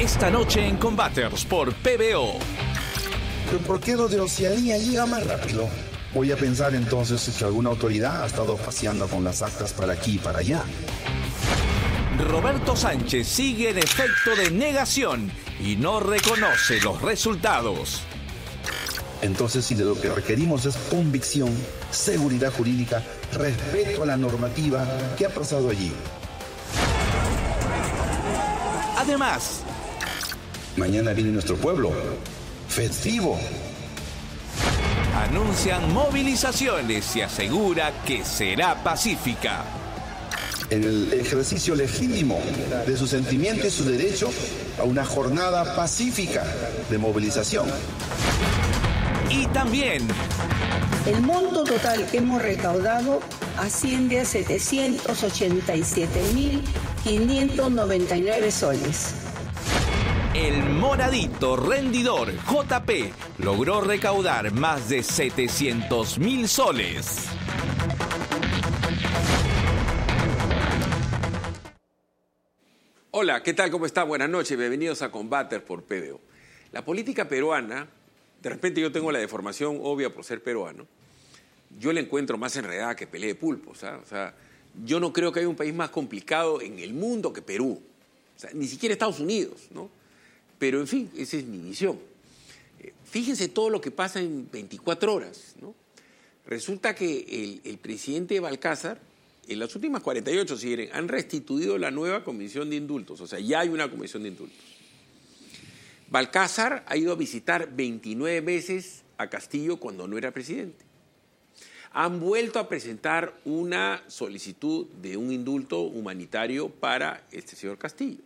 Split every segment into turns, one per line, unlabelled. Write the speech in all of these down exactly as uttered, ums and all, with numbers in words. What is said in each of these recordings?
Esta noche en Combaters por P B O.
¿Pero por qué lo de Oceanía llega más rápido? Voy a pensar entonces si alguna autoridad ha estado paseando con las actas para aquí y para allá.
Roberto Sánchez sigue en efecto de negación y no reconoce los resultados.
Entonces, si de lo que requerimos es convicción, seguridad jurídica, respeto a la normativa, ¿qué ha pasado allí?
Además,
mañana viene nuestro pueblo. Festivo.
Anuncian movilizaciones y asegura que será pacífica.
En el ejercicio legítimo de su sentimiento y su derecho a una jornada pacífica de movilización.
Y también,
el monto total que hemos recaudado asciende a setecientos ochenta y siete mil quinientos noventa y nueve soles.
El moradito rendidor J P logró recaudar más de setecientos mil soles.
Hola, ¿qué tal? ¿Cómo está? Buenas noches, bienvenidos a Combaters por P B O. La política peruana, de repente yo tengo la deformación obvia por ser peruano, yo la encuentro más enredada que pelea de pulpos, ¿sabes? O sea, yo no creo que haya un país más complicado en el mundo que Perú, o sea, ni siquiera Estados Unidos, ¿no? Pero, en fin, esa es mi visión. Eh, fíjense todo lo que pasa en veinticuatro horas, ¿no? Resulta que el, el presidente Balcázar, en las últimas cuarenta y ocho, si quieren, han restituido la nueva comisión de indultos. O sea, ya hay una comisión de indultos. Balcázar ha ido a visitar veintinueve veces a Castillo cuando no era presidente. Han vuelto a presentar una solicitud de un indulto humanitario para este señor Castillo.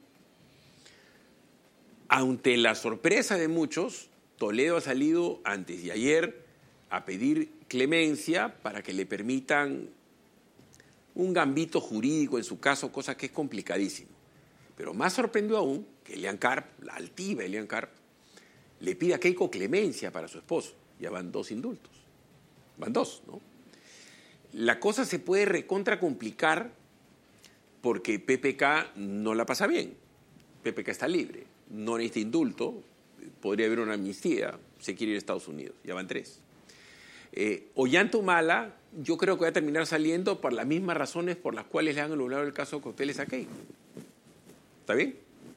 Ante la sorpresa de muchos, Toledo ha salido antes de ayer a pedir clemencia para que le permitan un gambito jurídico en su caso, cosa que es complicadísimo. Pero más sorprendió aún que Elian Karp, la altiva Elian Karp, le pide a Keiko clemencia para su esposo. Ya van dos indultos. Van dos, ¿no? La cosa se puede recontra complicar porque P P K no la pasa bien. P P K está libre. No necesita indulto, podría haber una amnistía, se quiere ir a Estados Unidos, ya van tres. Eh, Ollanta Humala, yo creo que va a terminar saliendo por las mismas razones por las cuales le han anulado el caso de Cauteles a Keiko. ¿Está bien?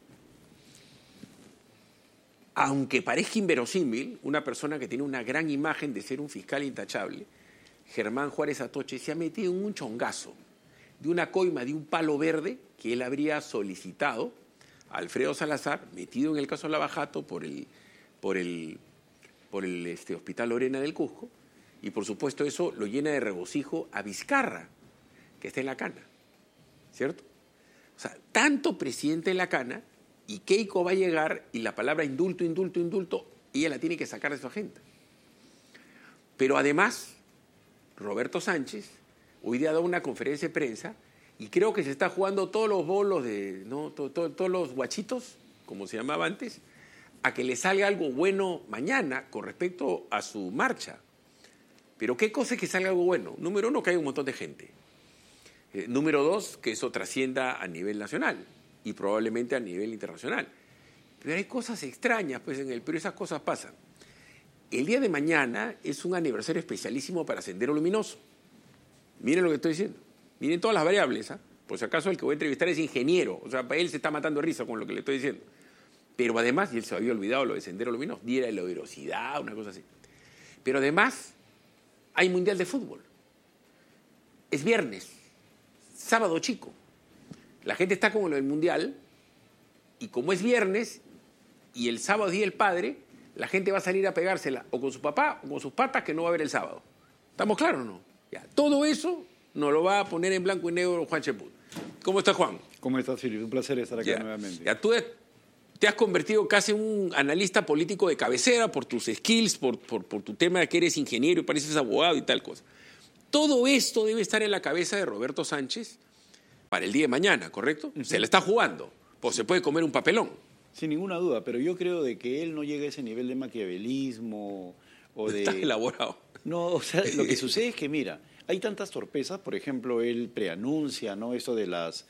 Aunque parezca inverosímil, una persona que tiene una gran imagen de ser un fiscal intachable, Germán Juárez Atoche, se ha metido en un chongazo de una coima de un palo verde que él habría solicitado Alfredo Salazar, metido en el caso Lavajato por el, por el, por el este, Hospital Lorena del Cusco, y por supuesto eso lo llena de regocijo a Vizcarra, que está en la cana, ¿cierto? O sea, tanto presidente en la cana, y Keiko va a llegar, y la palabra indulto, indulto, indulto, ella la tiene que sacar de su agenda. Pero además, Roberto Sánchez hoy día ha dado una conferencia de prensa y creo que se está jugando todos los bolos, de, ¿no? todo, todo, todos los guachitos, como se llamaba antes, a que le salga algo bueno mañana con respecto a su marcha. Pero ¿qué cosa es que salga algo bueno? Número uno, que hay un montón de gente. Eh, número dos, que eso trascienda a nivel nacional y probablemente a nivel internacional. Pero hay cosas extrañas, pues en el Perú esas cosas pasan. El día de mañana es un aniversario especialísimo para Sendero Luminoso. Miren lo que estoy diciendo. Miren todas las variables, ¿eh? Por si acaso el que voy a entrevistar es ingeniero, o sea, para él se está matando de risa con lo que le estoy diciendo. Pero además, y él se había olvidado lo de Sendero Luminoso, diera de la velocidad, una cosa así. Pero además, hay Mundial de Fútbol. Es viernes, sábado chico. La gente está como lo del Mundial, y como es viernes, y el sábado es Día del Padre, la gente va a salir a pegársela o con su papá o con sus patas que no va a haber el sábado. ¿Estamos claros o no? Ya, todo eso nos lo va a poner en blanco y negro Juan Cheput. ¿Cómo está, Juan?
¿Cómo estás, Filipe? Un placer estar aquí
ya,
nuevamente.
Ya, tú te has convertido casi en un analista político de cabecera por tus skills, por, por, por tu tema de que eres ingeniero y pareces abogado y tal cosa. Todo esto debe estar en la cabeza de Roberto Sánchez para el día de mañana, ¿correcto? Uh-huh. Se la está jugando, pues se puede comer un papelón.
Sin ninguna duda, pero yo creo de que él no llega a ese nivel de maquiavelismo o de...
Está elaborado.
No, o sea, lo que sucede es que, mira, hay tantas torpezas, por ejemplo, él preanuncia, ¿no? Esto de las,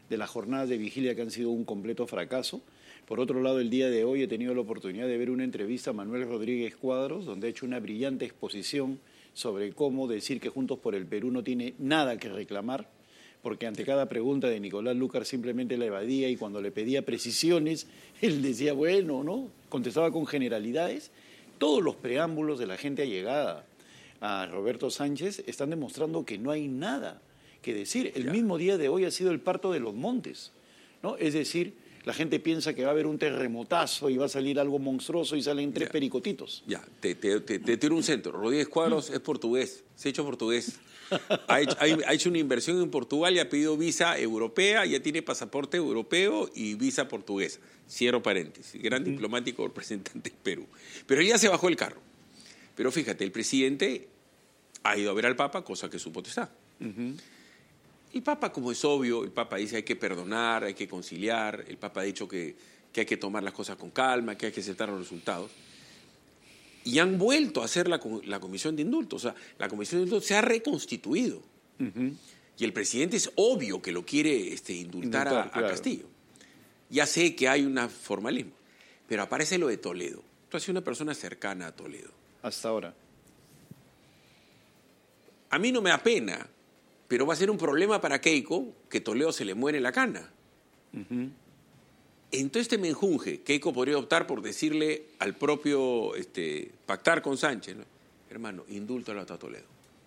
de las jornadas de vigilia que han sido un completo fracaso. Por otro lado, el día de hoy he tenido la oportunidad de ver una entrevista a Manuel Rodríguez Cuadros, donde ha hecho una brillante exposición sobre cómo decir que Juntos por el Perú no tiene nada que reclamar, porque ante cada pregunta de Nicolás Lúcar simplemente la evadía y cuando le pedía precisiones, él decía, bueno, ¿no? Contestaba con generalidades. Todos los preámbulos de la gente allegada a Roberto Sánchez están demostrando que no hay nada que decir. El mismo día de hoy ha sido el parto de los montes, ¿no? Es decir, la gente piensa que va a haber un terremotazo y va a salir algo monstruoso y salen tres
ya.
pericotitos.
Ya, te, te, te, te tiro un centro. Rodríguez Cuadros es portugués, se ha hecho portugués. Ha hecho, ha hecho una inversión en Portugal y ha pedido visa europea, ya tiene pasaporte europeo y visa portuguesa. Cierro paréntesis. Gran uh-huh. diplomático representante en Perú. Pero él ya se bajó el carro. Pero fíjate, el presidente ha ido a ver al Papa, cosa que es su potestad. Uh-huh. El Papa, como es obvio, el Papa dice hay que perdonar, hay que conciliar, el Papa ha dicho que, que hay que tomar las cosas con calma, que hay que aceptar los resultados. Y han vuelto a hacer la, la comisión de indultos. O sea, la comisión de indultos se ha reconstituido. Uh-huh. Y el presidente es obvio que lo quiere este, indultar, indultar a, a claro. Castillo. Ya sé que hay un formalismo, pero aparece lo de Toledo. Tú has sido una persona cercana a Toledo.
Hasta ahora.
A mí no me da pena, pero va a ser un problema para Keiko que Toledo se le muere la cana. Uh-huh. Entonces este menjunje, Keiko podría optar por decirle al propio, este, pactar con Sánchez, ¿no? Hermano, indúltalo a Toledo.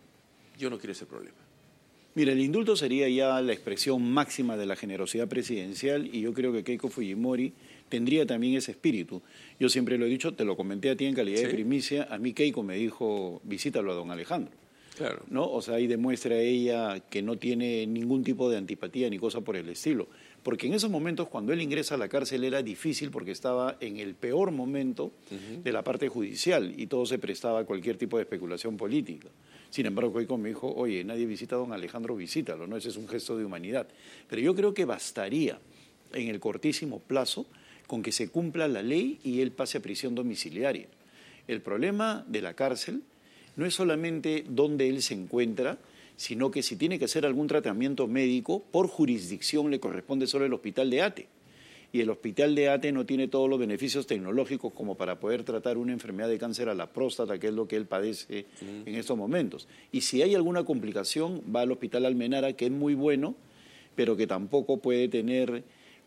Yo no quiero ese problema.
Mira, el indulto sería ya la expresión máxima de la generosidad presidencial y yo creo que Keiko Fujimori tendría también ese espíritu. Yo siempre lo he dicho, te lo comenté a ti en calidad ¿Sí? de primicia, a mí Keiko me dijo, visítalo a don Alejandro.
Claro.
¿No? O sea, ahí demuestra ella que no tiene ningún tipo de antipatía ni cosa por el estilo. Porque en esos momentos, cuando él ingresa a la cárcel, era difícil porque estaba en el peor momento uh-huh. de la parte judicial y todo se prestaba a cualquier tipo de especulación política. Sin embargo, Keiko me dijo, oye, nadie visita a don Alejandro, visítalo, ¿no? Ese es un gesto de humanidad. Pero yo creo que bastaría, en el cortísimo plazo, con que se cumpla la ley y él pase a prisión domiciliaria. El problema de la cárcel no es solamente dónde él se encuentra, sino que si tiene que hacer algún tratamiento médico, por jurisdicción le corresponde solo el hospital de Ate. Y el hospital de Ate no tiene todos los beneficios tecnológicos como para poder tratar una enfermedad de cáncer a la próstata, que es lo que él padece uh-huh. en estos momentos. Y si hay alguna complicación, va al hospital Almenara, que es muy bueno, pero que tampoco puede tener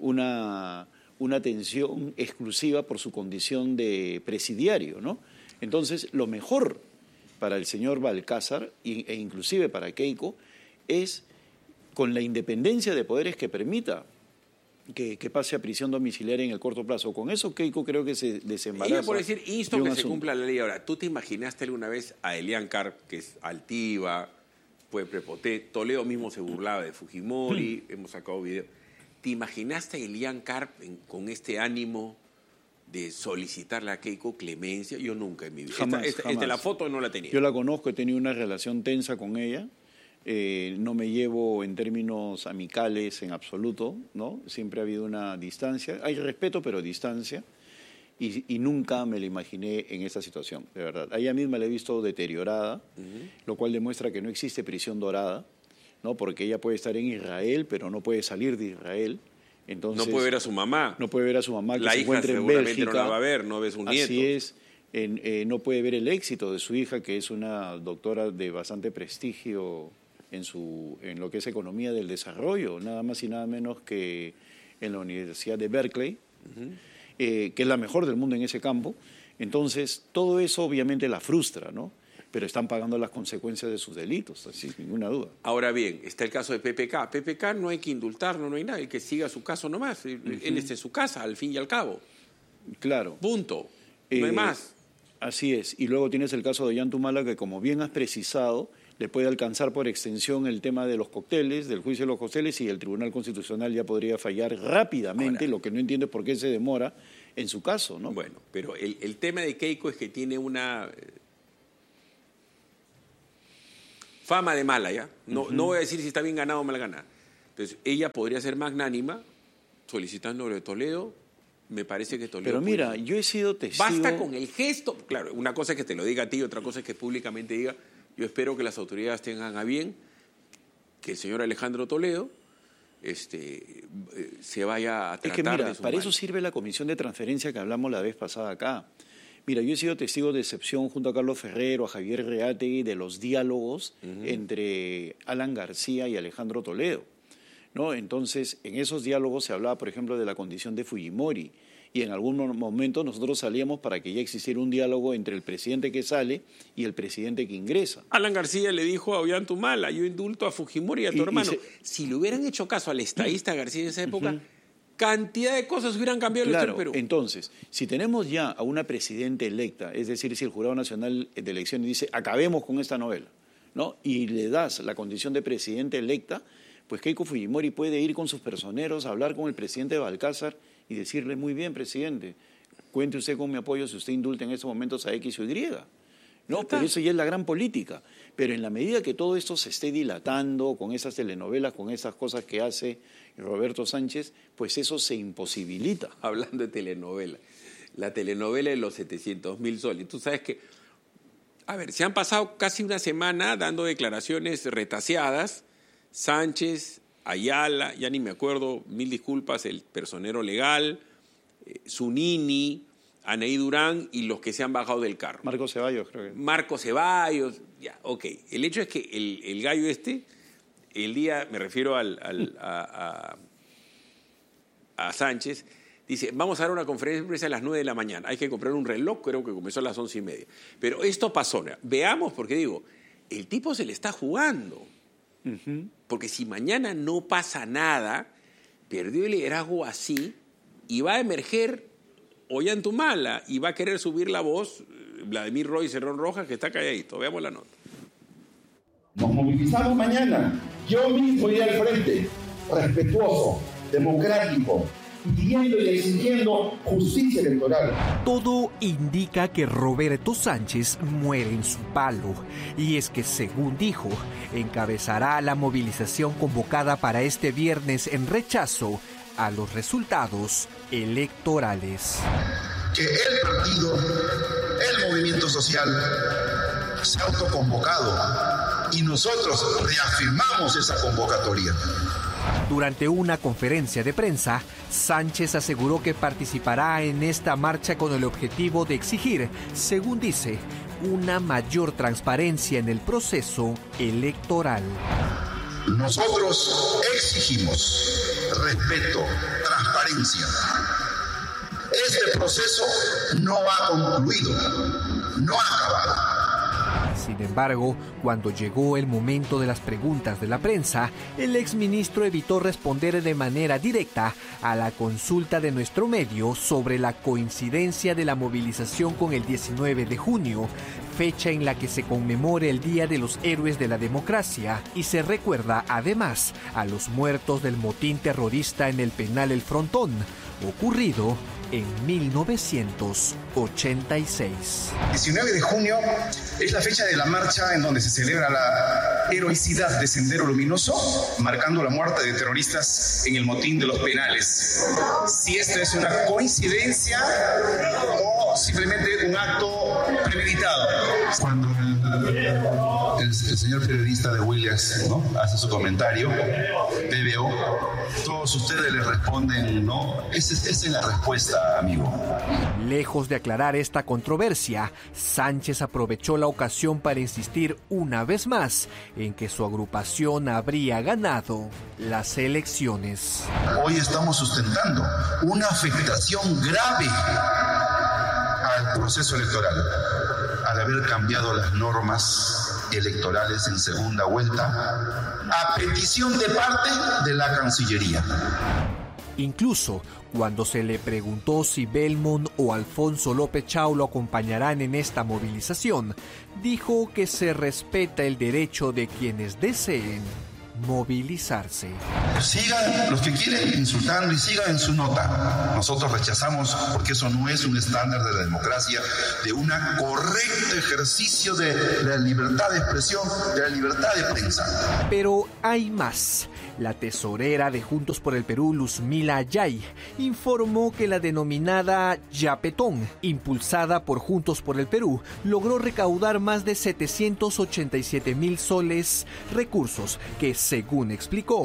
una, una atención exclusiva por su condición de presidiario, ¿no? Entonces, lo mejor para el señor Balcázar e inclusive para Keiko es con la independencia de poderes que permita que, que pase a prisión domiciliaria en el corto plazo. Con eso Keiko creo que se desembaraza.
Ella por decir, insto
de
que
asunto.
Se cumpla la ley. Ahora, ¿tú te imaginaste alguna vez a Elian Carp, que es altiva, fue prepotente? Toledo mismo se burlaba de Fujimori, mm. hemos sacado videos. ¿Te imaginaste a Elian Carp en, con este ánimo de solicitarle a Keiko clemencia? Yo nunca en mi vida.
Jamás,
esta, esta,
jamás.
esta la foto no la tenía.
Yo la conozco, he tenido una relación tensa con ella. Eh, no me llevo en términos amicales en absoluto, ¿no? Siempre ha habido una distancia. Hay respeto, pero distancia. Y, y nunca me la imaginé en esta situación, de verdad. A ella misma la he visto deteriorada, uh-huh. lo cual demuestra que no existe prisión dorada, ¿no? Porque ella puede estar en Israel, pero no puede salir de Israel. Entonces,
no puede ver a su mamá.
No puede ver a su mamá que
la
se
hija
encuentra en
seguramente
Bélgica.
no la va a ver, no ve a su nieto.
Así es. En, eh, no puede ver el éxito de su hija, que es una doctora de bastante prestigio en, su, en lo que es economía del desarrollo, nada más y nada menos que en la Universidad de Berkeley, uh-huh. eh, que es la mejor del mundo en ese campo. Entonces, todo eso obviamente la frustra, ¿no? Pero están pagando las consecuencias de sus delitos, sin ninguna duda.
Ahora bien, está el caso de P P K. P P K no hay que indultarlo, no hay nada, el que siga su caso nomás. Uh-huh. Él está en su casa, al fin y al cabo.
Claro.
Punto. No
eh,
hay más.
Así es. Y luego tienes el caso de Yantumala, que como bien has precisado, le puede alcanzar por extensión el tema de los cócteles, del juicio de los cócteles, y el Tribunal Constitucional ya podría fallar rápidamente. Ahora, lo que no entiendo es por qué se demora en su caso, ¿no?
Bueno, pero el, el tema de Keiko es que tiene una fama de mala, ¿ya? No, uh-huh. no voy a decir si está bien ganado o mal ganada. Entonces, ella podría ser magnánima solicitando lo de Toledo. Me parece que Toledo...
Pero mira,
puede...
yo he sido testigo...
Basta con el gesto. Claro, una cosa es que te lo diga a ti, otra cosa es que públicamente diga. Yo espero que las autoridades tengan a bien que el señor Alejandro Toledo este, eh, se vaya a tratar
es que mira,
de su
para
mal.
eso sirve la comisión de transferencia que hablamos la vez pasada acá. Mira, yo he sido testigo de excepción junto a Carlos Ferrero, a Javier Reategui, de los diálogos uh-huh. entre Alan García y Alejandro Toledo, ¿no? Entonces, en esos diálogos se hablaba, por ejemplo, de la condición de Fujimori, y en algún momento nosotros salíamos para que ya existiera un diálogo entre el presidente que sale y el presidente que ingresa.
Alan García le dijo a Ollantumala, yo indulto a Fujimori y a tu y, hermano. Y se... Si le hubieran hecho caso al estadista García en esa época, uh-huh. cantidad de cosas hubieran cambiado
claro,
en el Perú.
Entonces, si tenemos ya a una presidenta electa, es decir, si el Jurado Nacional de Elecciones dice, acabemos con esta novela, ¿no? Y le das la condición de presidenta electa, pues Keiko Fujimori puede ir con sus personeros a hablar con el presidente de Balcázar y decirle, muy bien, presidente, cuente usted con mi apoyo si usted indulta en estos momentos a X o Y. No, pero eso ya es la gran política. Pero en la medida que todo esto se esté dilatando con esas telenovelas, con esas cosas que hace Roberto Sánchez, pues eso se imposibilita.
Hablando de telenovela, la telenovela de los setecientos mil soles. Tú sabes que, a ver, se han pasado casi una semana dando declaraciones retaseadas. Sánchez, Ayala, ya ni me acuerdo, mil disculpas, el personero legal, eh, Zunini, Anaí Durán y los que se han bajado del carro.
Marco Ceballos, creo que.
Marco Ceballos, ya, ok. El hecho es que el, el gallo este, el día, me refiero al, al, a, a, a Sánchez, dice, vamos a dar una conferencia de prensa a las nueve de la mañana. Hay que comprar un reloj, creo que comenzó a las once y media. Pero esto pasó. Veamos, porque digo, el tipo se le está jugando. Uh-huh. Porque si mañana no pasa nada, perdió el liderazgo así y va a emerger Ollantumala y va a querer subir la voz Vladimir Roy Cerrón Rojas, que está calladito. Veamos la nota.
Nos movilizamos mañana. Yo mismo iré al frente, respetuoso, democrático, pidiendo y exigiendo justicia electoral.
Todo indica que Roberto Sánchez muere en su palo. Y es que, según dijo, encabezará la movilización convocada para este viernes en rechazo a los resultados electorales.
Que el partido, el movimiento social, se ha autoconvocado y nosotros reafirmamos esa convocatoria.
Durante una conferencia de prensa, Sánchez aseguró que participará en esta marcha con el objetivo de exigir, según dice, una mayor transparencia en el proceso electoral.
Nosotros exigimos respeto, transparencia. Este proceso no ha concluido, no ha acabado.
Sin embargo, cuando llegó el momento de las preguntas de la prensa, el exministro evitó responder de manera directa a la consulta de nuestro medio sobre la coincidencia de la movilización con el diecinueve de junio, fecha en la que se conmemora el Día de los Héroes de la Democracia y se recuerda además a los muertos del motín terrorista en el penal El Frontón, ocurrido en mil novecientos ochenta y seis.
diecinueve de junio es la fecha de la marcha en donde se celebra la heroicidad de Sendero Luminoso, marcando la muerte de terroristas en el motín de los penales. Si esto es una coincidencia o simplemente un acto premeditado. Cuando el, el, el señor periodista de Williams, ¿no?, hace su comentario, P B O, todos ustedes le responden, ¿no? Esa es, esa es la respuesta, amigo.
Lejos de aclarar esta controversia, Sánchez aprovechó la ocasión para insistir una vez más en que su agrupación habría ganado las elecciones.
Hoy estamos sustentando una afectación grave al proceso electoral, al haber cambiado las normas electorales en segunda vuelta, a petición de parte de la Cancillería.
Incluso cuando se le preguntó si Belmont o Alfonso López Chao lo acompañarán en esta movilización, dijo que se respeta el derecho de quienes deseen movilizarse.
Sigan los que quieren insultando y sigan en su nota. Nosotros rechazamos porque eso no es un estándar de la democracia, de un correcto ejercicio de la libertad de expresión, de la libertad de prensa.
Pero hay más. La tesorera de Juntos por el Perú, Luzmila Ayay, informó que la denominada Yapetón, impulsada por Juntos por el Perú, logró recaudar más de setecientos ochenta y siete mil soles, recursos que, según explicó,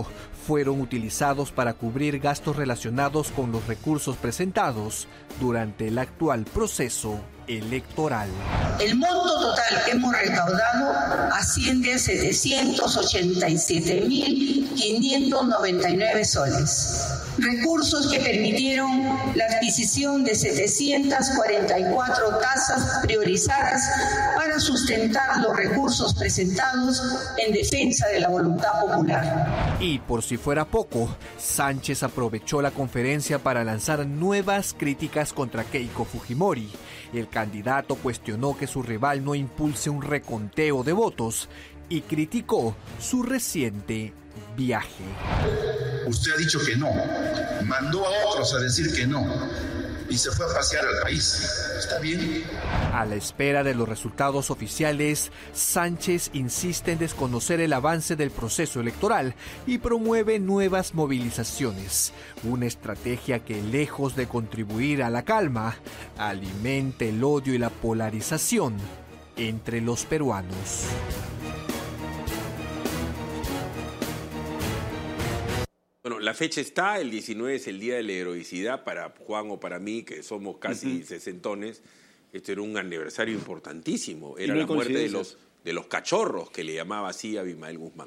fueron utilizados para cubrir gastos relacionados con los recursos presentados durante el actual proceso electoral.
El monto total que hemos recaudado asciende a setecientos ochenta y siete mil quinientos noventa y nueve soles. Recursos que permitieron la adquisición de setecientas cuarenta y cuatro tasas priorizadas para sustentar los recursos presentados en defensa de la voluntad popular.
Y por si fuera poco, Sánchez aprovechó la conferencia para lanzar nuevas críticas contra Keiko Fujimori. El candidato cuestionó que su rival no impulse un reconteo de votos y criticó su reciente viaje.
Usted ha dicho que no, mandó a otros a decir que no y se fue a pasear al país. ¿Está bien?
A la espera de los resultados oficiales, Sánchez insiste en desconocer el avance del proceso electoral y promueve nuevas movilizaciones. Una estrategia que, lejos de contribuir a la calma, alimenta el odio y la polarización entre los peruanos.
Bueno, la fecha está, el diecinueve es el Día de la Heroicidad, para Juan o para mí, que somos casi uh-huh. sesentones. Esto era un aniversario importantísimo, era no la muerte de los, de los cachorros, que le llamaba así a Abimael Guzmán.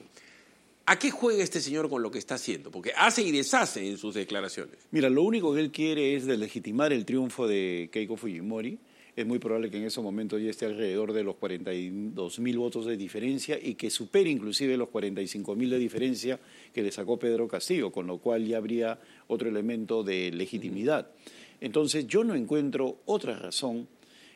¿A qué juega este señor con lo que está haciendo? Porque hace y deshace en sus declaraciones.
Mira, lo único que él quiere es deslegitimar el triunfo de Keiko Fujimori. Es muy probable que en ese momento ya esté alrededor de los cuarenta y dos mil votos de diferencia y que supere inclusive los cuarenta y cinco mil de diferencia que le sacó Pedro Castillo, con lo cual ya habría otro elemento de legitimidad. Entonces yo no encuentro otra razón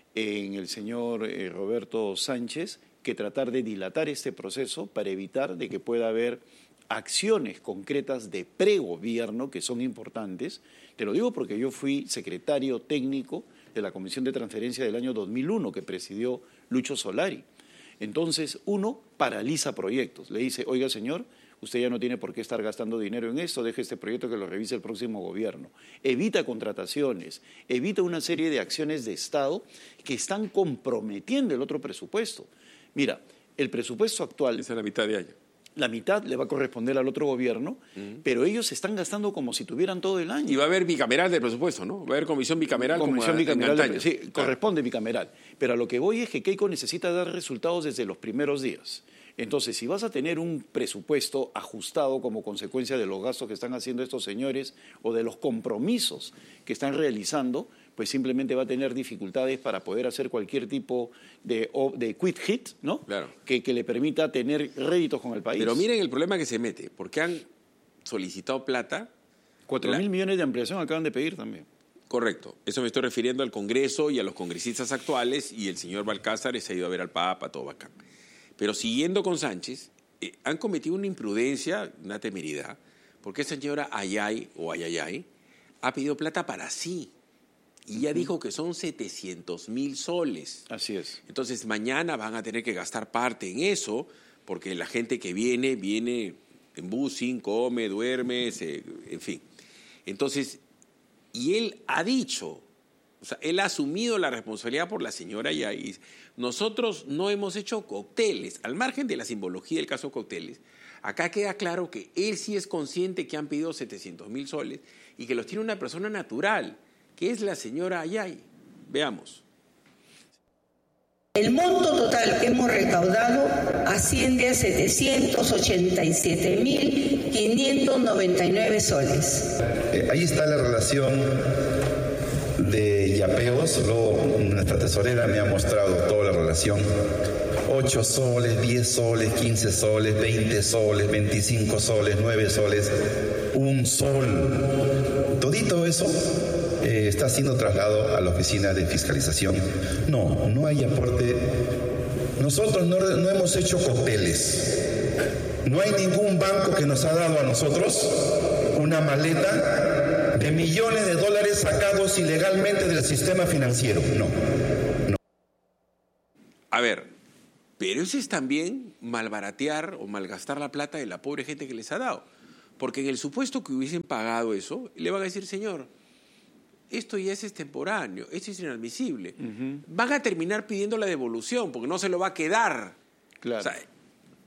en el señor eh, Roberto Sánchez que tratar de dilatar este proceso para evitar de que pueda haber acciones concretas de pregobierno que son importantes. Te lo digo porque yo fui secretario técnico de la Comisión de Transferencia del año dos mil uno que presidió Lucho Solari. Entonces, uno paraliza proyectos. Le dice, oiga, señor, usted ya no tiene por qué estar gastando dinero en esto, deje este proyecto que lo revise el próximo gobierno. Evita contrataciones, evita una serie de acciones de Estado que están comprometiendo el otro presupuesto. Mira, el presupuesto actual...
Es a la mitad de año.
La mitad le va a corresponder al otro gobierno, uh-huh. pero ellos se están gastando como si tuvieran todo el año.
Y va a haber bicameral del presupuesto, ¿no? Va a haber comisión bicameral.
Comisión
como
bicameral,
en
de, sí,
claro.
corresponde bicameral. Pero a lo que voy es que Keiko necesita dar resultados desde los primeros días. Entonces, si vas a tener un presupuesto ajustado como consecuencia de los gastos que están haciendo estos señores o de los compromisos que están realizando, pues simplemente va a tener dificultades para poder hacer cualquier tipo de, de quick hit, ¿no?
Claro.
Que, que le permita tener réditos con el país.
Pero miren el problema que se mete, porque han solicitado plata.
Cuatro mil millones de ampliación acaban de pedir también.
Correcto. Eso me estoy refiriendo al Congreso y a los congresistas actuales, y el señor Balcázar se ha ido a ver al Papa, todo bacán. Pero siguiendo con Sánchez, eh, han cometido una imprudencia, una temeridad, porque esa señora Ayay o Ayayay ha pedido plata para sí. Y ya dijo que son setecientos mil soles.
Así es.
Entonces mañana van a tener que gastar parte en eso, porque la gente que viene, viene en busing, come, duerme, se, en fin. Entonces, y él ha dicho, o sea, él ha asumido la responsabilidad por la señora Yay. Nosotros no hemos hecho cócteles, al margen de la simbología del caso cócteles. Acá queda claro que él sí es consciente que han pedido setecientos mil soles y que los tiene una persona natural, que es la señora Ayay. Veamos.
El monto total que hemos recaudado asciende a setecientos ochenta y siete mil quinientos noventa y nueve soles.
Eh, ahí está la relación de yapeos. Luego nuestra tesorera me ha mostrado toda la relación. ocho soles, diez soles, quince soles, veinte soles, veinticinco soles, nueve soles, un sol. Todito eso eh, está siendo trasladado a la oficina de fiscalización. No, no hay aporte. Nosotros no, no hemos hecho cócteles. No hay ningún banco que nos ha dado a nosotros una maleta de millones de dólares sacados ilegalmente del sistema financiero. No. no.
A ver, pero eso es también malbaratear o malgastar la plata de la pobre gente que les ha dado. Porque en el supuesto que hubiesen pagado eso, le van a decir, señor, esto ya es extemporáneo, esto es inadmisible. Uh-huh. Van a terminar pidiendo la devolución porque no se lo va a quedar.
Claro.
O sea,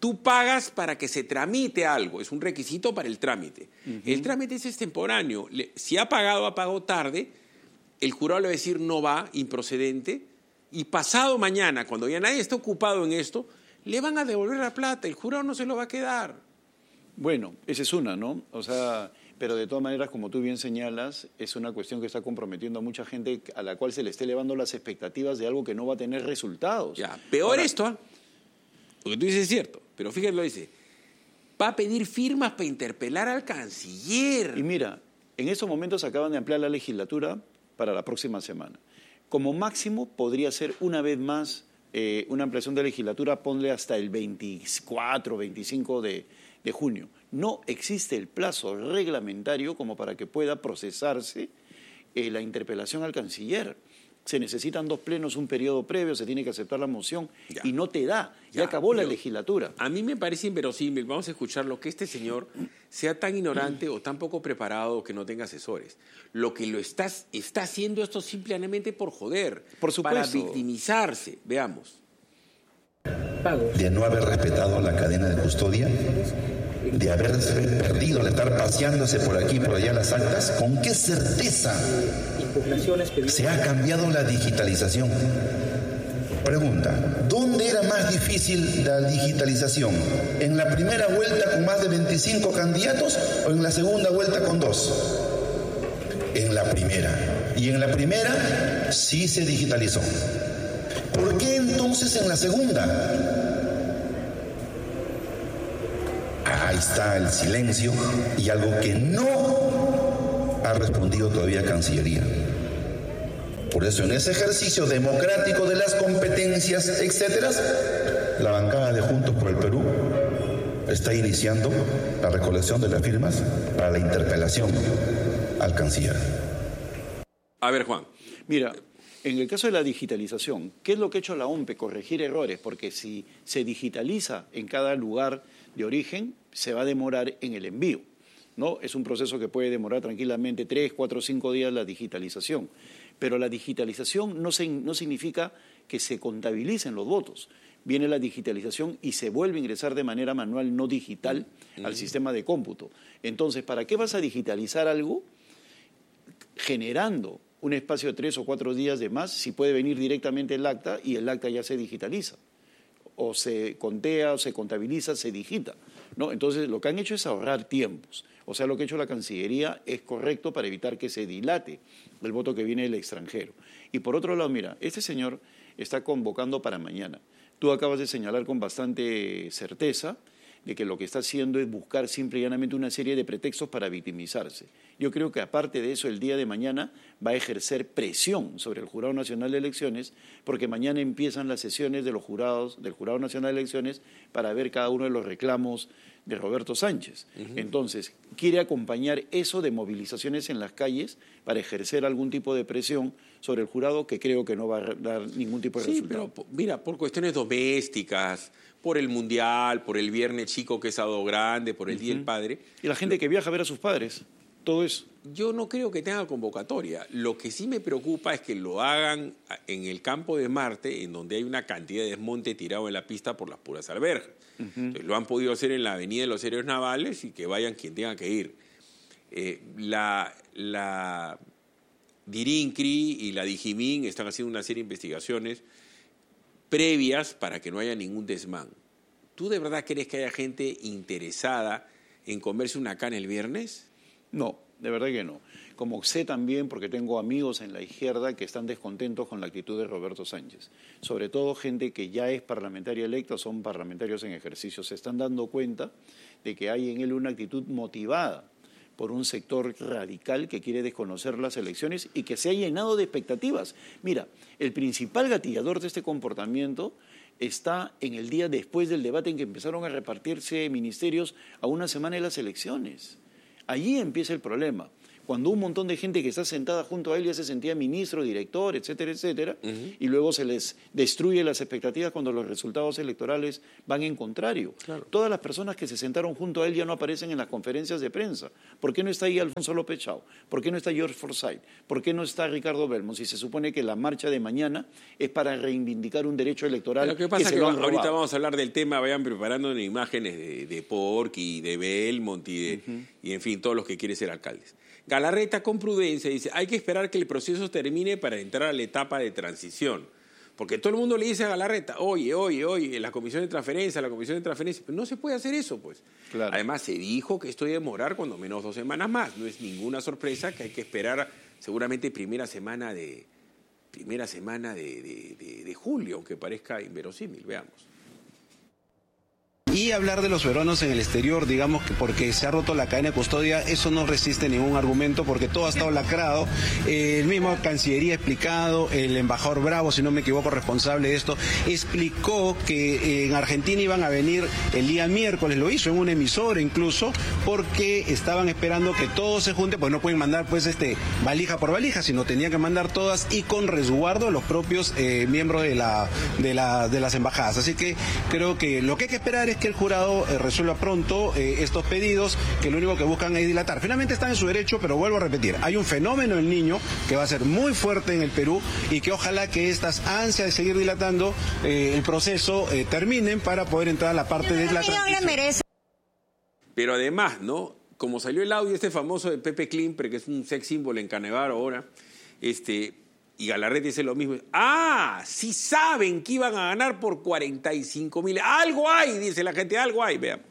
Tú pagas para que se tramite algo, es un requisito para el trámite. Uh-huh. El trámite es extemporáneo. Le, si ha pagado, ha pagado tarde, el jurado le va a decir no va, improcedente, y pasado mañana, cuando ya nadie está ocupado en esto, le van a devolver la plata, el jurado no se lo va a quedar.
Bueno, esa es una, ¿no? O sea, pero de todas maneras, como tú bien señalas, es una cuestión que está comprometiendo a mucha gente a la cual se le está elevando las expectativas de algo que no va a tener resultados.
Ya, peor Ahora, esto, ¿eh? Lo que tú dices es cierto, pero fíjate lo dice, va a pedir firmas para interpelar al canciller.
Y mira, en estos momentos acaban de ampliar la legislatura para la próxima semana. Como máximo podría ser una vez más eh, una ampliación de legislatura, ponle hasta el veinticuatro, veinticinco de, de junio. No existe el plazo reglamentario como para que pueda procesarse eh, la interpelación al canciller. Se necesitan dos plenos, un periodo previo, se tiene que aceptar la moción ya. y no te da, ya, ya acabó la legislatura.
A mí me parece inverosímil, vamos a escucharlo, que este señor sea tan ignorante o tan poco preparado que no tenga asesores. Lo que lo estás, está haciendo esto simplemente por joder,
por supuesto,
para victimizarse. Veamos.
De no haber respetado la cadena de custodia, de haberse perdido, de estar paseándose por aquí y por allá las actas, ¿con qué certeza se ha cambiado la digitalización? Pregunta, ¿dónde era más difícil la digitalización? ¿En la primera vuelta con más de veinticinco candidatos o en la segunda vuelta con dos? En la primera. Y en la primera sí se digitalizó. ¿Por qué entonces en la segunda? Ahí está el silencio y algo que no ha respondido todavía Cancillería. Por eso, en ese ejercicio democrático de las competencias, etcétera, la bancada de Juntos por el Perú está iniciando la recolección de las firmas para la interpelación al canciller.
A ver, Juan.
Mira, en el caso de la digitalización, ¿qué es lo que ha hecho la O M P E? Corregir errores, porque si se digitaliza en cada lugar de origen, se va a demorar en el envío, ¿no? Es un proceso que puede demorar tranquilamente tres, cuatro, cinco días la digitalización. Pero la digitalización no, se, no significa que se contabilicen los votos. Viene la digitalización y se vuelve a ingresar de manera manual, no digital, mm. al sistema de cómputo. Entonces, ¿para qué vas a digitalizar algo generando un espacio de tres o cuatro días de más si puede venir directamente el acta y el acta ya se digitaliza? O se contea, o se contabiliza, se digita, ¿no? Entonces, lo que han hecho es ahorrar tiempos. O sea, lo que ha hecho la Cancillería es correcto para evitar que se dilate el voto que viene del extranjero. Y por otro lado, mira, este señor está convocando para mañana. Tú acabas de señalar con bastante certeza de que lo que está haciendo es buscar simple y llanamente una serie de pretextos para victimizarse. Yo creo que aparte de eso, el día de mañana va a ejercer presión sobre el Jurado Nacional de Elecciones, porque mañana empiezan las sesiones de los jurados, del Jurado Nacional de Elecciones para ver cada uno de los reclamos de Roberto Sánchez. Uh-huh. Entonces, quiere acompañar eso de movilizaciones en las calles para ejercer algún tipo de presión sobre el jurado, que creo que no va a dar ningún tipo de
sí,
resultado.
Pero, mira, por cuestiones domésticas, por el Mundial, por el Viernes Chico, que es Sábado Grande, por el uh-huh. Día del Padre.
Y la gente que viaja a ver a sus padres, todo eso.
Yo no creo que tenga convocatoria. Lo que sí me preocupa es que lo hagan en el campo de Marte, en donde hay una cantidad de desmonte tirado en la pista por las puras alberjas. Uh-huh. Entonces, lo han podido hacer en la Avenida de los Héroes Navales y que vayan quien tenga que ir. Eh, la, la Dirincri y la Dijimín están haciendo una serie de investigaciones previas para que no haya ningún desmán. ¿Tú de verdad crees que haya gente interesada en comerse una cana el viernes?
No, de verdad que no. Como sé también, porque tengo amigos en la izquierda que están descontentos con la actitud de Roberto Sánchez. Sobre todo gente que ya es parlamentaria electa, son parlamentarios en ejercicio. Se están dando cuenta de que hay en él una actitud motivada por un sector radical que quiere desconocer las elecciones y que se ha llenado de expectativas. Mira, el principal gatillador de este comportamiento está en el día después del debate en que empezaron a repartirse ministerios a una semana de las elecciones. Allí empieza el problema. cuando un montón de gente que está sentada junto a él ya se sentía ministro, director, etcétera, etcétera, uh-huh. y luego se les destruye las expectativas cuando los resultados electorales van en contrario. Claro. Todas las personas que se sentaron junto a él ya no aparecen en las conferencias de prensa. ¿Por qué no está ahí Alfonso López Chao? ¿Por qué no está George Forsyth? ¿Por qué no está Ricardo Belmont? Si se supone que la marcha de mañana es para reivindicar un derecho electoral.
Lo que pasa
que
es
se
que
lo han
ahorita
robado.
vamos a hablar del tema, vayan preparando imágenes de, de Porky, de Belmont y, de, uh-huh. y en fin, todos los que quieren ser alcaldes. Galarreta con prudencia dice, hay que esperar que el proceso termine para entrar a la etapa de transición. Porque todo el mundo le dice a Galarreta, oye, oye, oye, la comisión de transferencia, la comisión de transferencia, pero no se puede hacer eso, pues. Claro. Además, se dijo que esto iba a demorar cuando menos dos semanas más. No es ninguna sorpresa que hay que esperar seguramente primera semana de, primera semana de, de, de, de julio, aunque parezca inverosímil, veamos.
Y hablar de los peruanos en el exterior, digamos que porque se ha roto la cadena de custodia, eso no resiste ningún argumento porque todo ha estado lacrado. Eh, el mismo Cancillería ha explicado, el embajador Bravo, si no me equivoco, responsable de esto, explicó que en Argentina iban a venir el día miércoles, lo hizo en una emisora incluso, porque estaban esperando que todo se junte, pues no pueden mandar pues este valija por valija, sino tenían que mandar todas y con resguardo de los propios eh, miembros de, la, de, la, de las embajadas. Así que creo que lo que hay que esperar es que el jurado eh, resuelva pronto eh, estos pedidos, que lo único que buscan es dilatar. Finalmente están en su derecho, pero vuelvo a repetir, hay un fenómeno del niño que va a ser muy fuerte en el Perú y que ojalá que estas ansias de seguir dilatando eh, el proceso eh, terminen para poder entrar a la parte de la transición.
Pero además, ¿no? Como salió el audio este famoso de Pepe Klimper, que es un sex symbol en Canevaro ahora, este... y Galarreta dice lo mismo. ¡Ah! Sí saben que iban a ganar por cuarenta y cinco mil. Algo hay, dice la gente, algo hay, veamos.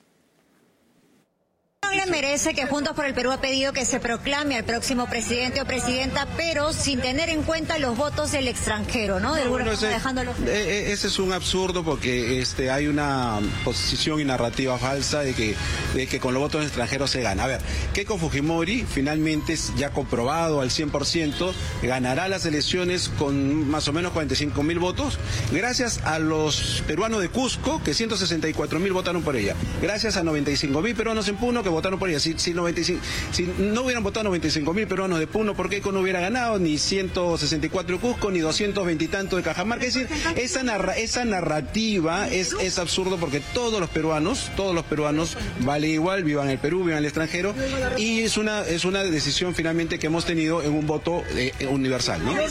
No le merece que Juntos por el Perú ha pedido que se proclame al próximo presidente o presidenta, pero sin tener en cuenta los votos del extranjero, ¿no? Del
bueno, ese, dejándolo... ese es un absurdo porque este, hay una posición y narrativa falsa de que, de que con los votos extranjeros se gana. A ver, Keiko Fujimori finalmente es ya comprobado al cien por ciento, ganará las elecciones con más o menos cuarenta y cinco mil votos, gracias a los peruanos de Cusco, que ciento sesenta y cuatro mil votaron por ella, gracias a noventa y cinco mil peruanos en Puno que votaron por ella. Si, si, noventa y cinco, si no hubieran votado noventa y cinco mil peruanos de Puno, ¿por qué no hubiera ganado? Ni ciento sesenta y cuatro de Cusco, ni doscientos veinte y tanto de Cajamarca. Es decir, esa, narra, esa narrativa es, es absurdo porque todos los peruanos, todos los peruanos vale igual, vivan en el Perú, vivan en el extranjero, y es una, es una decisión finalmente que hemos tenido en un voto eh, universal, ¿no?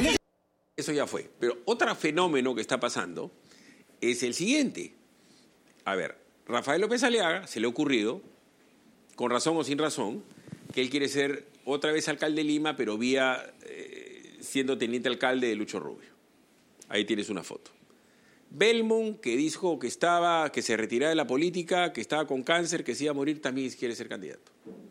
Eso ya fue. Pero otro fenómeno que está pasando es el siguiente. A ver, Rafael López Aliaga se le ha ocurrido, con razón o sin razón, que él quiere ser otra vez alcalde de Lima, pero vía eh, siendo teniente alcalde de Lucho Rubio. Ahí tienes una foto. Belmont, que dijo que estaba, que se retiraba de la política, que estaba con cáncer, que se iba a morir, también quiere ser candidato.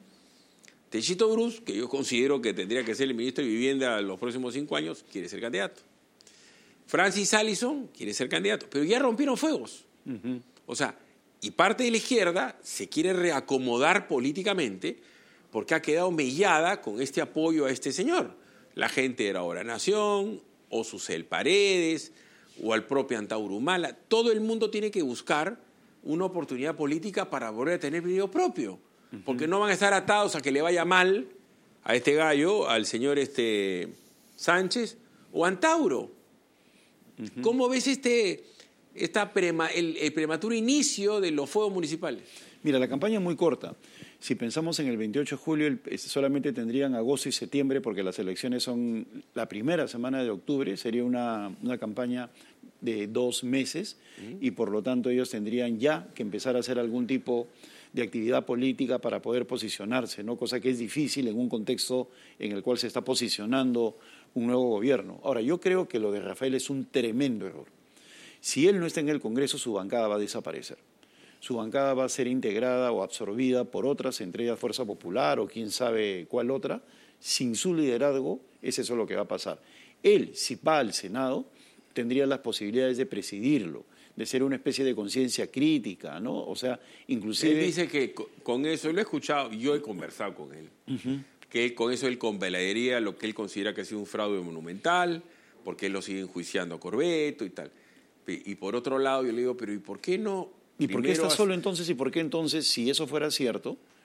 Techito Bruce, que yo considero que tendría que ser el ministro de Vivienda los próximos cinco años, quiere ser candidato. Francis Allison quiere ser candidato, pero ya rompieron fuegos. Uh-huh. O sea, y parte de la izquierda se quiere reacomodar políticamente porque ha quedado mellada con este apoyo a este señor. La gente era Ahora Nación, o Susel Paredes, o al propio Antauro Humala. Todo el mundo tiene que buscar una oportunidad política para volver a tener video propio. Uh-huh. Porque no van a estar atados a que le vaya mal a este gallo, al señor este Sánchez, o Antauro. Uh-huh. ¿Cómo ves este... Está prema, el, el prematuro inicio de los fuegos municipales?
Mira, la campaña es muy corta. Si pensamos en el veintiocho de julio, el, solamente tendrían agosto y septiembre, porque las elecciones son la primera semana de octubre, sería una, una campaña de dos meses, uh-huh. y por lo tanto ellos tendrían ya que empezar a hacer algún tipo de actividad política para poder posicionarse, ¿no? Cosa que es difícil en un contexto en el cual se está posicionando un nuevo gobierno. Ahora, yo creo que lo de Rafael es un tremendo error. Si él no está en el Congreso, su bancada va a desaparecer. Su bancada va a ser integrada o absorbida por otras, entre ellas Fuerza Popular o quién sabe cuál otra. Sin su liderazgo, es eso lo que va a pasar. Él, si va al Senado, tendría las posibilidades de presidirlo, de ser una especie de conciencia crítica, ¿no? O sea, inclusive...
Él dice que con eso, lo he escuchado, yo he conversado con él, uh-huh. que con eso él convalidaría lo que él considera que ha sido un fraude monumental, porque él lo sigue enjuiciando a Corbeto y tal. Y por otro lado yo le digo, pero ¿y por qué no?
¿Y por qué está solo entonces? ¿Y por qué entonces, si eso fuera cierto,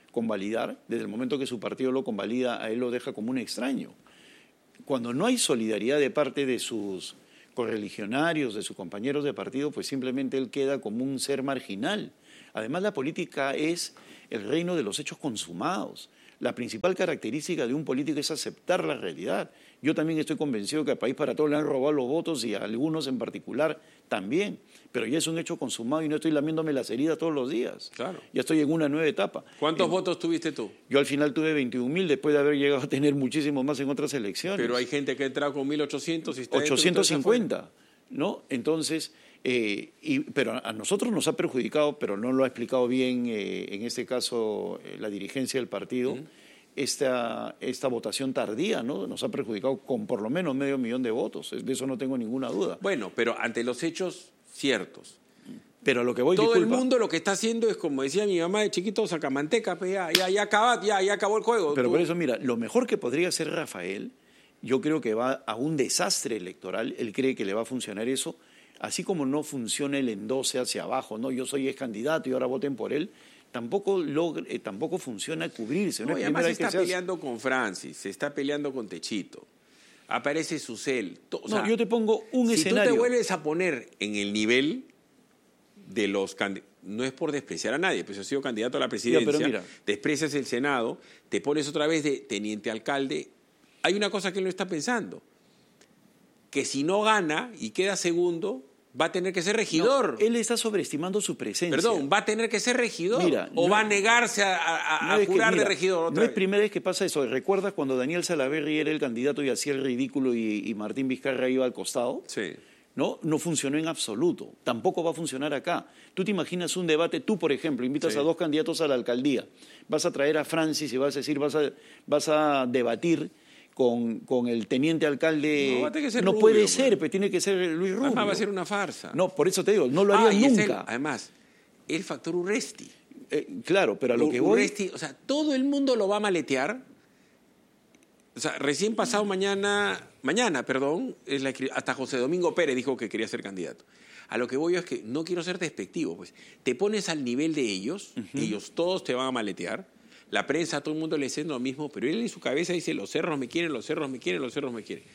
convalidar, desde el momento que su partido lo convalida, a él lo deja como un extraño. Cuando no hay solidaridad de parte de sus correligionarios, de sus compañeros de partido, pues simplemente él queda como un ser marginal. Además, la política es el reino de los hechos consumados. La principal característica de un político es aceptar la realidad. Yo también estoy convencido que al País para Todos le han robado los votos y a algunos en particular también. Pero ya es un hecho consumado y no estoy lamiéndome las heridas todos los días.
Claro.
Ya estoy en una nueva etapa.
¿Cuántos
eh,
votos tuviste tú?
Yo al final tuve veintiún mil después de haber llegado a tener muchísimos más en otras elecciones.
Pero hay gente que ha entrado con mil ochocientos y está
ochocientos cincuenta, ¿no? Entonces, eh, y, pero a nosotros nos ha perjudicado, pero no lo ha explicado bien, eh, en este caso, eh, la dirigencia del partido, uh-huh. esta, esta votación tardía, ¿no? Nos ha perjudicado con por lo menos medio millón de votos, de eso no tengo ninguna duda.
Bueno, pero ante los hechos ciertos.
Pero a lo que voy,
todo
disculpa,
el mundo lo que está haciendo es, como decía mi mamá de chiquito, sacamanteca, pues ya, ya, ya, acaba, ya, ya acabó el juego.
Pero
Tú...
por eso, mira, lo mejor que podría hacer Rafael, yo creo que va a un desastre electoral, él cree que le va a funcionar eso, así como no funciona el endose hacia abajo, ¿no? Yo soy ex candidato y ahora voten por él, tampoco, logra, eh, tampoco funciona cubrirse.
No,
no
y
es
además se
que
está
seas...
peleando con Francis, se está peleando con Techito, aparece Susel. To, o
no,
sea,
yo te pongo un
si
escenario.
Si tú te vuelves a poner en el nivel de los candidatos, no es por despreciar a nadie, pues yo he sido candidato a la presidencia,
ya, pero mira,
desprecias el Senado, te pones otra vez de teniente alcalde. Hay una cosa que él no está pensando, que si no gana y queda segundo, va a tener que ser regidor.
No, él está sobreestimando su presencia.
Perdón, ¿va a tener que ser regidor? Mira, o no, va a negarse a, a,
no
a jurar
que, mira,
de regidor otra
No
vez.
es primera vez que pasa eso. ¿Recuerdas cuando Daniel Salaverry era el candidato y hacía el ridículo y, y Martín Vizcarra iba al costado?
Sí.
No, no funcionó en absoluto. Tampoco va a funcionar acá. Tú te imaginas un debate, tú por ejemplo, invitas sí. a dos candidatos a la alcaldía, vas a traer a Francis y vas a decir, vas a, vas a debatir con, con el teniente alcalde.
No, va a tener que ser
no
Rubio,
puede
pues.
ser, pues tiene que ser Luis Rubio.
Además va a ser una farsa.
No, por eso te digo, no lo haría
ah, y
nunca.
Es el, además, el factor Urresti.
Eh, claro, pero a lo
U,
que voy...
Urresti, o sea, todo el mundo lo va a maletear. O sea, recién pasado mañana, mañana, perdón, es la, hasta José Domingo Pérez dijo que quería ser candidato. A lo que voy yo es que no quiero ser despectivo, pues. Te pones al nivel de ellos, uh-huh. ellos todos te van a maletear. La prensa, a todo el mundo le dice lo mismo, pero él en su cabeza dice, los cerros me quieren, los cerros me quieren, los cerros me quieren.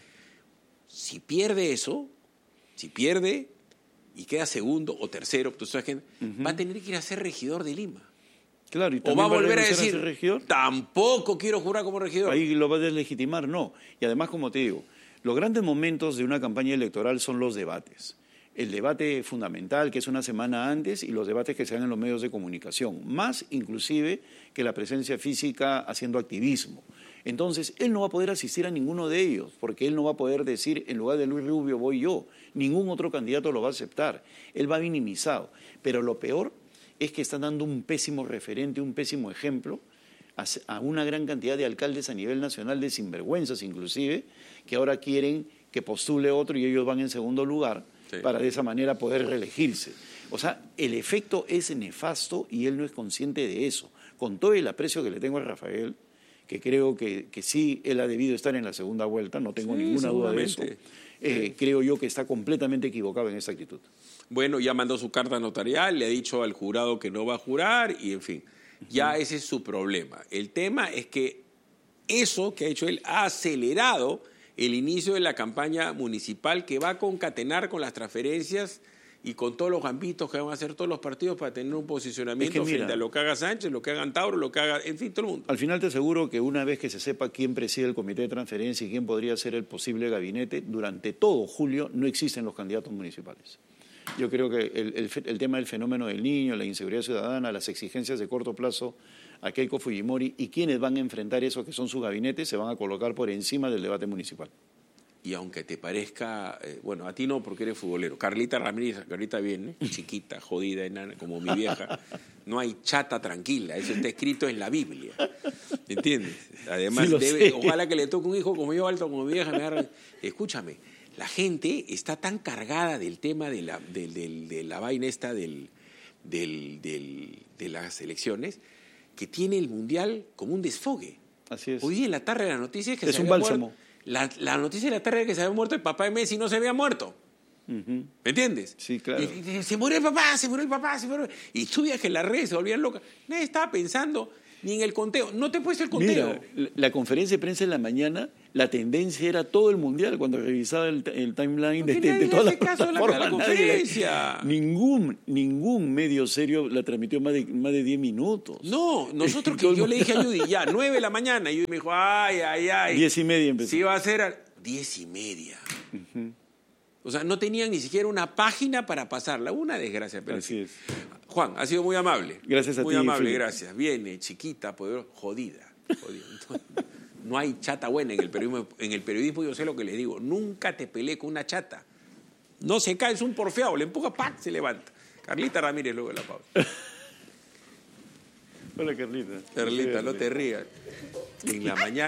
Si pierde eso, si pierde y queda segundo o tercero, tú sabes que uh-huh. va a tener que ir a ser regidor de Lima.
Claro, y
o va a volver a decir,
a
tampoco quiero jurar como regidor.
Ahí lo va a deslegitimar, no. Y además, como te digo, los grandes momentos de una campaña electoral son los debates. El debate fundamental, que es una semana antes, y los debates que se dan en los medios de comunicación, más inclusive que la presencia física haciendo activismo. Entonces, él no va a poder asistir a ninguno de ellos, porque él no va a poder decir, en lugar de Luis Rubio voy yo. Ningún otro candidato lo va a aceptar. Él va minimizado. Pero lo peor es que están dando un pésimo referente, un pésimo ejemplo a una gran cantidad de alcaldes a nivel nacional, de sinvergüenzas inclusive, que ahora quieren que postule otro y ellos van en segundo lugar, sí. para de esa manera poder reelegirse. O sea, el efecto es nefasto y él no es consciente de eso. Con todo el aprecio que le tengo a Rafael, que creo que, que sí, él ha debido estar en la segunda vuelta, no tengo sí, ninguna duda de eso, eh, sí. creo yo que está completamente equivocado en esa actitud.
Bueno, ya mandó su carta notarial, le ha dicho al jurado que no va a jurar y, en fin, ya uh-huh. ese es su problema. El tema es que eso que ha hecho él ha acelerado el inicio de la campaña municipal que va a concatenar con las transferencias y con todos los gambitos que van a hacer todos los partidos para tener un posicionamiento es que, mira, frente a lo que haga Sánchez, lo que haga Tauro, lo que haga, en fin, todo el mundo.
Al final te aseguro que una vez que se sepa quién preside el comité de transferencia y quién podría ser el posible gabinete, durante todo julio no existen los candidatos municipales. Yo creo que el, el, el tema del fenómeno del niño, la inseguridad ciudadana, las exigencias de corto plazo a Keiko Fujimori y quienes van a enfrentar eso que son sus gabinetes se van a colocar por encima del debate municipal.
Y aunque te parezca, eh, bueno, a ti no porque eres futbolero, Carlita Ramírez, Carlita bien, ¿eh? Chiquita, jodida, enana, como mi vieja, no hay chata tranquila, eso está escrito en la Biblia, ¿entiendes? Además,
sí
debe, ojalá que le toque un hijo como yo, alto como mi vieja, me agarra. Escúchame, la gente está tan cargada del tema de la, de, de, de la vaina esta del, del, del, de las elecciones que tiene el Mundial como un desfogue.
Así es.
Hoy en la tarde la noticia es que
es
se
un
había
bálsamo.
Muerto, la, la noticia de la tarde es que se había muerto el papá de Messi y no se había muerto. Uh-huh. ¿Me entiendes?
Sí, claro.
Y, y, se murió el papá, se murió el papá, se murió. Y tú veías que las redes se volvían locas. Nadie estaba pensando ni en el conteo. No te puedes el conteo.
Mira, la conferencia de prensa en la mañana, la tendencia era todo el mundial cuando revisaba el, el timeline de, de, de todas las plataformas.
La conferencia.
Ningún, ningún medio serio la transmitió más de, más de diez minutos.
No, nosotros que yo le dije a Judy, ya, nueve de la mañana, y me dijo, ay, ay, ay.
Diez y media empezó.
Sí, iba a ser a diez y media. Uh-huh. O sea, no tenían ni siquiera una página para pasarla. Una desgracia. Pero
así es.
Juan, ha sido muy amable.
Gracias a
muy
ti.
Muy amable,
Felipe.
Gracias. Viene, chiquita, poderosa, jodida. jodida. No, no hay chata buena en el periodismo. En el periodismo yo sé lo que les digo. Nunca te peleé con una chata. No se cae, es un porfiado. Le empuja, ¡pac!, se levanta. Carlita Ramírez luego de la pausa.
Hola, Carlita.
Carlita, no te rías. En la mañana...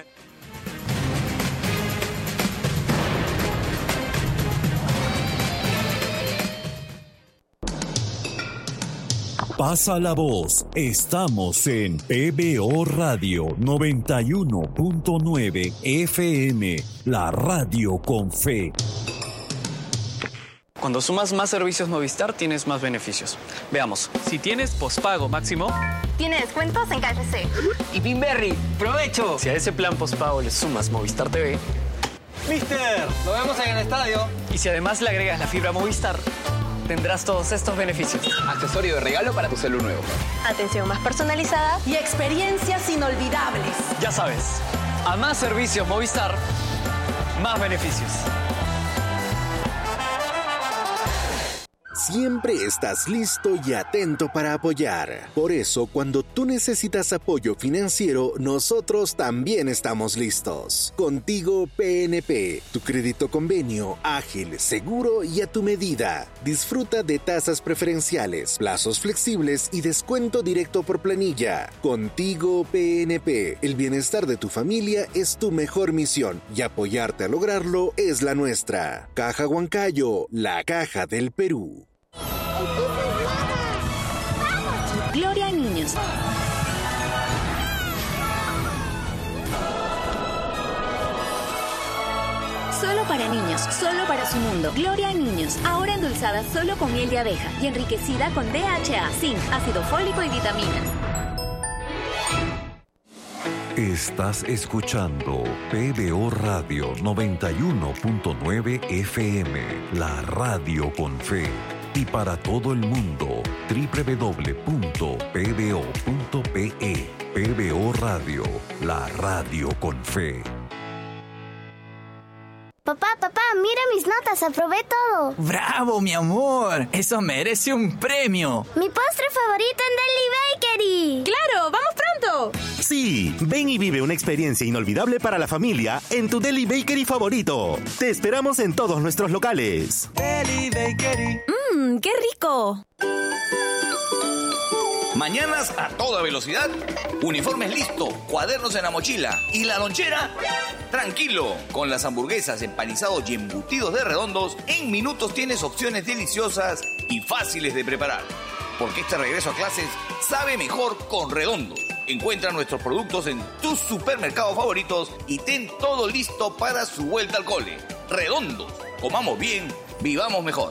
Pasa la voz, estamos en P B O Radio noventa y uno punto nueve F M, la radio con fe.
Cuando sumas más servicios Movistar, tienes más beneficios. Veamos. Si tienes pospago máximo,
tiene descuentos en K F C.
Y Pinberry, ¡provecho! Si a ese plan pospago le sumas Movistar T V,
¡Mister! ¡Lo vemos en el estadio!
Y si además le agregas la fibra Movistar, tendrás todos estos beneficios.
Accesorio de regalo para tu celular nuevo.
Atención más personalizada y experiencias inolvidables.
Ya sabes, a más servicios Movistar, más beneficios.
Siempre estás listo y atento para apoyar. Por eso, cuando tú necesitas apoyo financiero, nosotros también estamos listos. Contigo P N P, tu crédito convenio, ágil, seguro y a tu medida. Disfruta de tasas preferenciales, plazos flexibles y descuento directo por planilla. Contigo P N P, el bienestar de tu familia es tu mejor misión y apoyarte a lograrlo es la nuestra. Caja Huancayo, la caja del Perú.
Gloria a Niños. Solo para niños, solo para su mundo. Gloria a Niños, ahora endulzada solo con miel de abeja y enriquecida con D H A, zinc, ácido fólico y vitaminas.
Estás escuchando P B O Radio noventa y uno punto nueve F M, la radio con fe. Y para todo el mundo, doble u doble u doble u punto p b o punto p e. P B O Radio, la radio con fe.
Papá, papá, mira mis notas, aprobé todo.
¡Bravo, mi amor! ¡Eso merece un premio!
¡Mi postre favorito en Deli Bakery!
¡Claro! ¡Vamos pronto!
Sí, ven y vive una experiencia inolvidable para la familia en tu Deli Bakery favorito. Te esperamos en todos nuestros locales.
Deli Bakery.
¡Mmm, qué rico!
Mañanas a toda velocidad, uniformes listos, cuadernos en la mochila y la lonchera. Tranquilo, con las hamburguesas, empanizados y embutidos de Redondos, en minutos tienes opciones deliciosas y fáciles de preparar. Porque este regreso a clases sabe mejor con Redondos. Encuentra nuestros productos en tus supermercados favoritos y ten todo listo para su vuelta al cole. Redondos, comamos bien, vivamos mejor.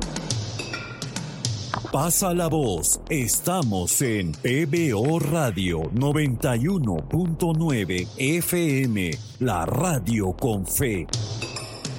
Pasa la voz, estamos en P B O Radio noventa y uno punto nueve F M, la radio con fe.